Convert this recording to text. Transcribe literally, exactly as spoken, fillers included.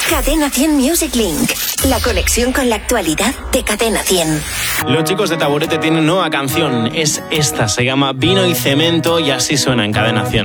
Cadena cien Music Link. La conexión con la actualidad de Cadena cien. Los chicos de Taburete tienen nueva canción. Es esta, se llama Vino y Cemento y así suena en Cadena cien.